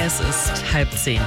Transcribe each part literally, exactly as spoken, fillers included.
Es ist halb zehn.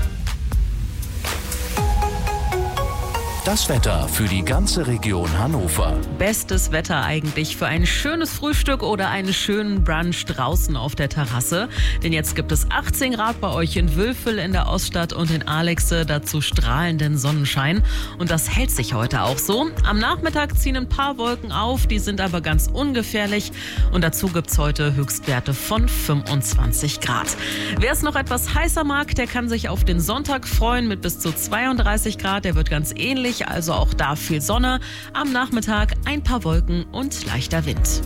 Das Wetter für die ganze Region Hannover. Bestes Wetter eigentlich für ein schönes Frühstück oder einen schönen Brunch draußen auf der Terrasse. Denn jetzt gibt es achtzehn Grad bei euch in Wülfel in der Oststadt und in Alexe, dazu strahlenden Sonnenschein. Und das hält sich heute auch so. Am Nachmittag ziehen ein paar Wolken auf, die sind aber ganz ungefährlich. Und dazu gibt es heute Höchstwerte von fünfundzwanzig Grad. Wer es noch etwas heißer mag, der kann sich auf den Sonntag freuen mit bis zu zweiunddreißig Grad. Der wird ganz ähnlich. Also auch da viel Sonne. Am Nachmittag ein paar Wolken und leichter Wind.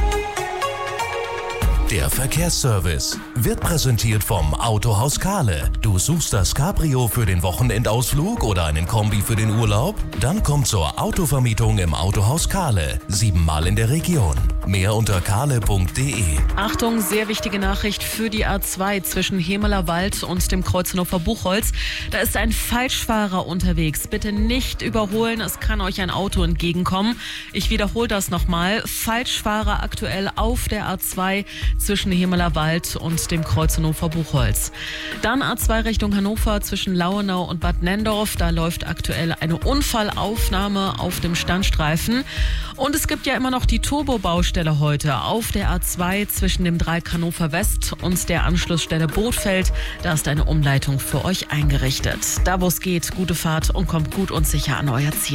Der Verkehrsservice wird präsentiert vom Autohaus Kahle. Du suchst das Cabrio für den Wochenendausflug oder einen Kombi für den Urlaub? Dann komm zur Autovermietung im Autohaus Kahle. Siebenmal in der Region. Mehr unter kahle punkt de. Achtung, sehr wichtige Nachricht für die A zwei zwischen Hemeler Wald und dem Kreuz Hannover-Buchholz. Da ist ein Falschfahrer unterwegs. Bitte nicht überholen, es kann euch ein Auto entgegenkommen. Ich wiederhole das nochmal. Falschfahrer aktuell auf der A zwei zwischen Hemeler Wald und dem Kreuz Hannover-Buchholz. Dann A zwei Richtung Hannover zwischen Lauenau und Bad Nenndorf. Da läuft aktuell eine Unfallaufnahme auf dem Standstreifen. Und es gibt ja immer noch die Turbo-Baustelle heute auf der A zwei zwischen dem Dreieck Hannover West und der Anschlussstelle Bothfeld. Da ist eine Umleitung für euch eingerichtet. Da wo es geht, gute Fahrt und kommt gut und sicher an euer Ziel.